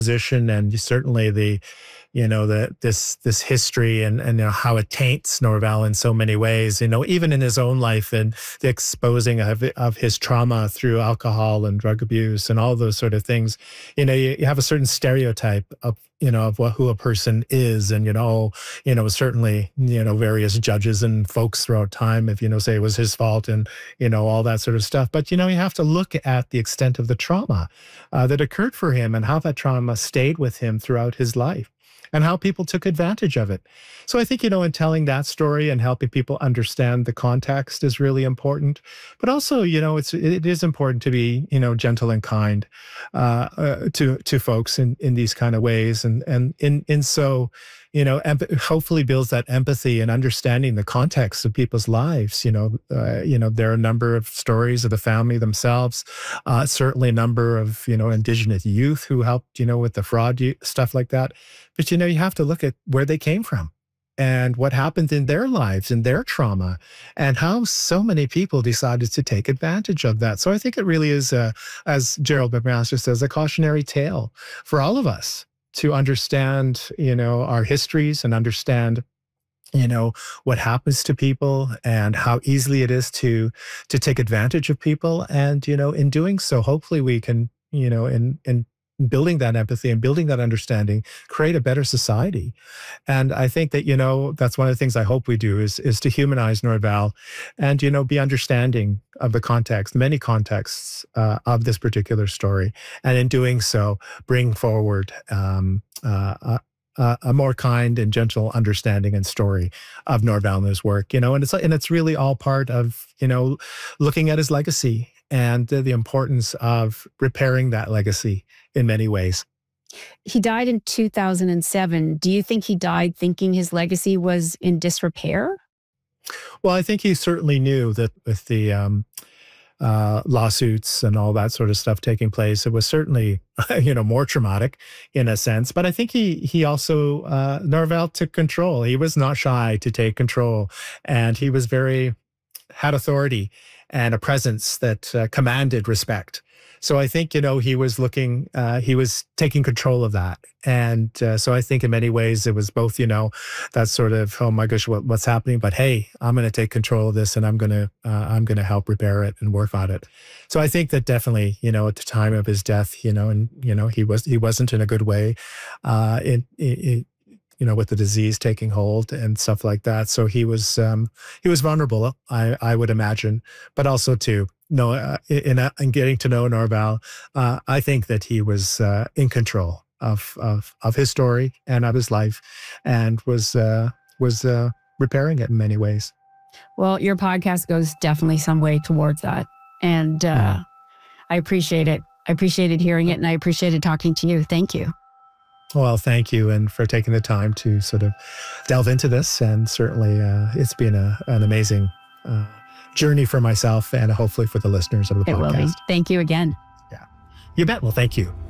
position, and certainly this history and how it taints Norval in so many ways, even in his own life, and the exposing of his trauma through alcohol and drug abuse and all those sort of things. You have a certain stereotype of who a person is, and certainly various judges and folks throughout time, if say it was his fault, and all that sort of stuff. But you have to look at the extent of the trauma that occurred for him, and how that trauma stayed with him throughout his life, and how people took advantage of it. So I think, in telling that story and helping people understand the context is really important. But also, it is important to be, gentle and kind to folks in these kind of ways. And in so, hopefully builds that empathy and understanding the context of people's lives. There are a number of stories of the family themselves, certainly a number of, Indigenous youth who helped, with the fraud stuff like that. But, you have to look at where they came from and what happened in their lives and their trauma, and how so many people decided to take advantage of that. So I think it really is, as Gerald McMaster says, a cautionary tale for all of us to understand, our histories, and understand, what happens to people, and how easily it is to take advantage of people. And, in doing so, hopefully we can, in building that empathy and building that understanding, create a better society. And I think that, that's one of the things I hope we do is to humanize Norval and, be understanding of the context, many contexts of this particular story. And in doing so, bring forward a more kind and gentle understanding and story of Norval and his work, and it's really all part of, looking at his legacy and the importance of repairing that legacy in many ways. He died in 2007. Do you think he died thinking his legacy was in disrepair? Well, I think he certainly knew that with the lawsuits and all that sort of stuff taking place, it was certainly, more traumatic in a sense. But I think he also, Norval took control. He was not shy to take control, and he was had authority and a presence that commanded respect. So I think, he was he was taking control of that. And so I think in many ways it was both, that sort of, oh my gosh, what's happening? But hey, I'm going to take control of this, and I'm going to help repair it and work on it. So I think that definitely, at the time of his death, he wasn't in a good way, with the disease taking hold and stuff like that. So he was vulnerable, I would imagine, but also too, in getting to know Norval, I think that he was in control of his story and of his life, and was repairing it in many ways. Well, your podcast goes definitely some way towards that, and I appreciate it. I appreciated hearing it, and I appreciated talking to you. Thank you. Well, thank you, and for taking the time to sort of delve into this. And certainly, it's been an amazing journey for myself, and hopefully for the listeners of the podcast. It will be. Thank you again. Yeah, you bet. Well, thank you.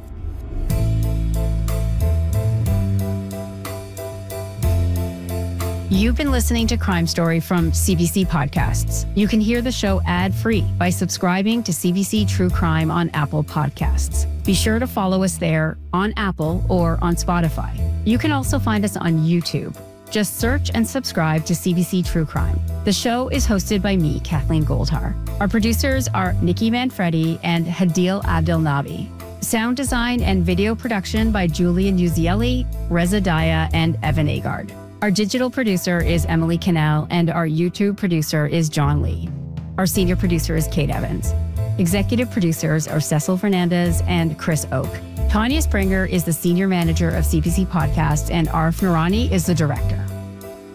You've been listening to Crime Story from CBC Podcasts. You can hear the show ad-free by subscribing to CBC True Crime on Apple Podcasts. Be sure to follow us there on Apple or on Spotify. You can also find us on YouTube. Just search and subscribe to CBC True Crime. The show is hosted by me, Kathleen Goldhar. Our producers are Nikki Manfredi and Hadil Abdelnabi. Sound design and video production by Julian Uzieli, Reza Daya, and Evan Agard. Our digital producer is Emily Cannell, and our YouTube producer is John Lee. Our senior producer is Kate Evans. Executive producers are Cecil Fernandez and Chris Oak. Tanya Springer is the senior manager of CBC Podcasts, and Arif Noorani is the director.